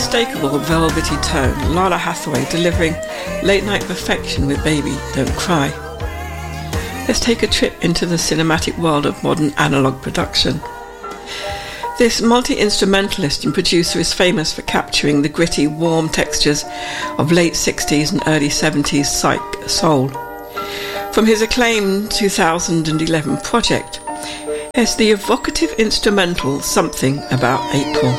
unmistakable velvety tone, Lala Hathaway delivering late-night perfection with Baby Don't Cry. Let's take a trip into the cinematic world of modern analogue production. This multi-instrumentalist and producer is famous for capturing the gritty, warm textures of late 60s and early 70s psych soul. From his acclaimed 2011 project, it's the evocative instrumental Something About April.